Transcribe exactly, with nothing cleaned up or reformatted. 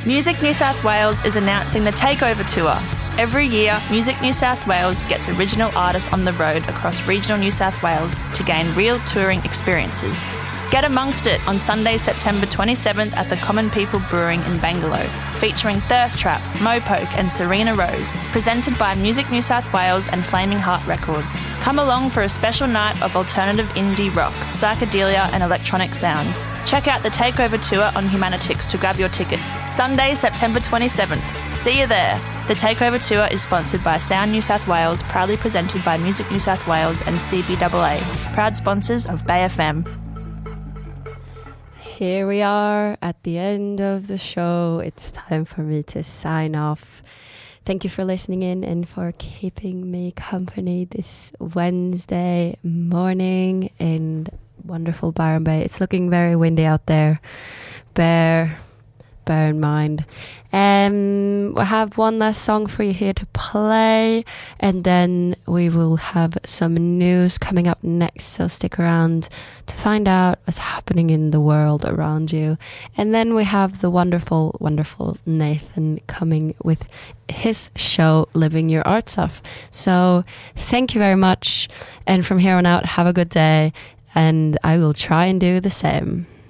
Music New South Wales is announcing the Takeover Tour. Every year, Music New South Wales gets original artists on the road across regional New South Wales to gain real touring experiences. Get amongst it on Sunday, September twenty-seventh at the Common People Brewing in Bangalow, featuring Thirst Trap, Mopoke and Serena Rose, presented by Music New South Wales and Flaming Heart Records. Come along for a special night of alternative indie rock, psychedelia and electronic sounds. Check out the Takeover Tour on Humanitix to grab your tickets. Sunday, September twenty-seventh. See you there. The Takeover Tour is sponsored by Sound New South Wales, proudly presented by Music New South Wales and C B A A, proud sponsors of Bay F M. Here we are at the end of the show. It's time for me to sign off. Thank you for listening in and for keeping me company this Wednesday morning in wonderful Byron Bay. It's looking very windy out there. Bear, bear in mind. Um, we'll have one last song for you here to play, and then we will have some news coming up next, so stick around to find out what's happening in the world around you. And then we have the wonderful, wonderful Nathan coming with his show, Living Your Arts Off. So thank you very much, and from here on out, have a good day, and I will try and do the same.